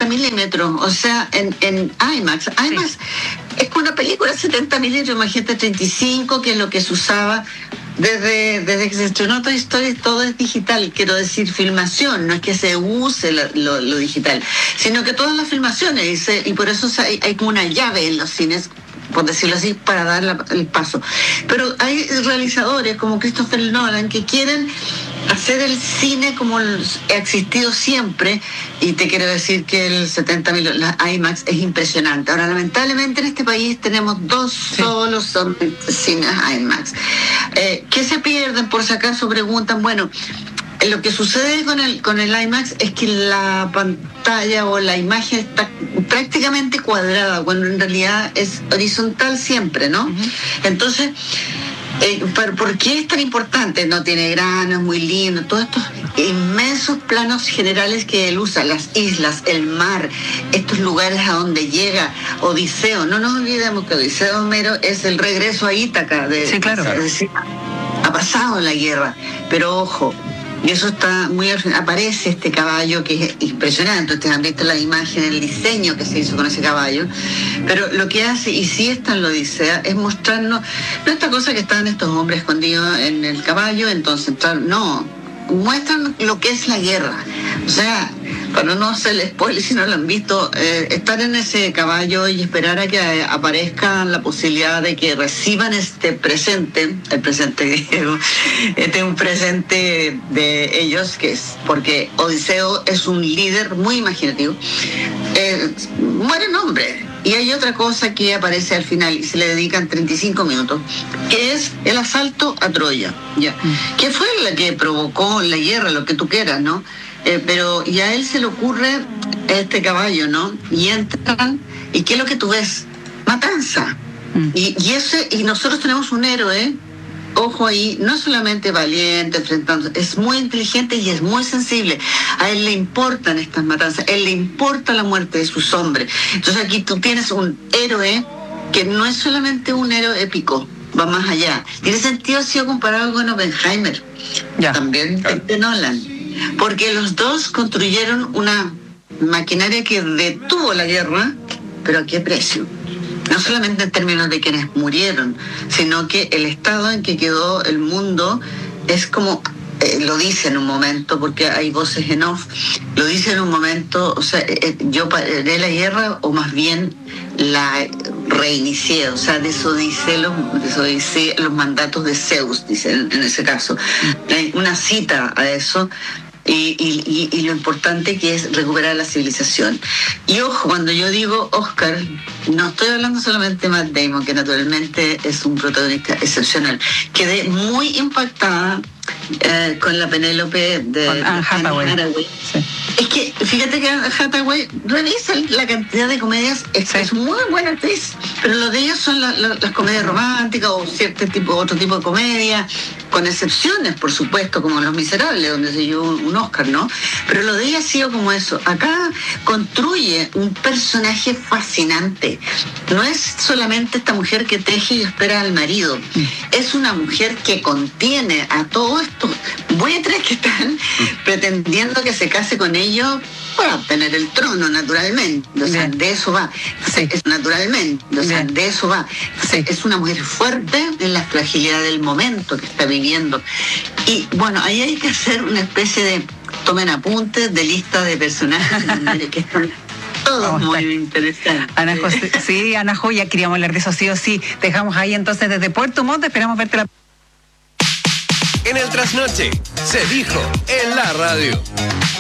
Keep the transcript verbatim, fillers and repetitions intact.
milímetros, o sea, en, en IMAX. IMAX sí. Es una película de setenta milímetros, imagínate treinta y cinco, que es lo que se usaba desde, desde que se estrenó Toy Story, todo es digital, quiero decir, filmación, no es que se use lo, lo, lo digital, sino que todas las filmaciones, y, se, y por eso hay, hay como una llave en los cines, por decirlo así, para dar la, el paso. Pero hay realizadores como Christopher Nolan que quieren hacer el cine como ha existido siempre, y te quiero decir que el setenta mil, la IMAX es impresionante. Ahora, lamentablemente en este país tenemos dos sí. solos cines IMAX. Eh, ¿Qué se pierden? Por si acaso preguntan, bueno, lo que sucede con el con el IMAX es que la pantalla o la imagen está prácticamente cuadrada, cuando en realidad es horizontal siempre, ¿no? Uh-huh. Entonces, eh, ¿por qué es tan importante? No tiene granos, muy lindo, todos estos inmensos planos generales que él usa, las islas, el mar, estos lugares a donde llega Odiseo. No nos olvidemos que Odiseo de Homero es el regreso a Ítaca. De, sí, claro. Es decir, ha pasado la guerra, pero ojo, y eso está muy... Aparece este caballo que es impresionante. Ustedes han visto la imagen, el diseño que se hizo con ese caballo. Pero lo que hace, y sí está en la Odisea, es mostrarnos, no esta cosa que están estos hombres escondidos en el caballo, entonces, no, muestran lo que es la guerra. O sea, para no hacer el spoiler si no lo han visto, eh, estar en ese caballo y esperar a que aparezca la posibilidad de que reciban este presente, el presente griego, este es un presente de ellos, que es porque Odiseo es un líder muy imaginativo, eh, mueren hombres. Y hay otra cosa que aparece al final y se le dedican treinta y cinco minutos, que es el asalto a Troya, ya, mm. que fue la que provocó la guerra, lo que tú quieras, ¿no? Eh, pero y a él se le ocurre este caballo, ¿no? Y entran, ¿y qué es lo que tú ves? Matanza. Mm. Y, y, ese, y nosotros tenemos un héroe, ojo ahí, no solamente valiente, enfrentando, es muy inteligente y es muy sensible. A él le importan estas matanzas, a él le importa la muerte de sus hombres. Entonces aquí tú tienes un héroe que no es solamente un héroe épico, va más allá. Tiene sentido, ha sido comparado con Oppenheimer, ya, también claro. de Nolan, porque los dos construyeron una maquinaria que detuvo la guerra, pero ¿a qué precio? No solamente en términos de quienes murieron, sino que el estado en que quedó el mundo es como, eh, lo dice en un momento, porque hay voces en off, lo dice en un momento, o sea, eh, yo paré la guerra, o más bien la reinicié, o sea, desodicé los, desodicé los mandatos de Zeus, dice en, en ese caso. Hay una cita a eso. Y, y, y lo importante que es recuperar la civilización. Y ojo, cuando yo digo Oscar, no estoy hablando solamente de Matt Damon, que naturalmente es un protagonista excepcional. Quedé muy impactada eh, con la Penélope de Anne Hathaway. Hathaway. Sí. Es que, fíjate que Anne Hathaway, revisa la cantidad de comedias, es, sí. es muy buena actriz, pero lo de ellas son la, la, las comedias románticas o cierto tipo, otro tipo de comedia, con excepciones, por supuesto, como Los Miserables, donde se llevó un Oscar, ¿no? Pero lo de ella ha sido como eso. Acá construye un personaje fascinante. No es solamente esta mujer que teje y espera al marido. Es una mujer que contiene a todos estos buitres que están pretendiendo que se case con ellos para obtener el trono, naturalmente. O sea, bien. de eso va. Sí. Es naturalmente. O sea, bien. de eso va. Sí. Es una mujer fuerte en la fragilidad del momento que está viviendo. Y bueno, ahí hay que hacer una especie de, tomen apuntes, de lista de personajes que están todos muy interesantes. Ana José, sí, Ana Joya, queríamos hablar de eso sí o sí. Dejamos ahí entonces desde Puerto Montt, esperamos verte la... En el trasnoche, se dijo en la radio.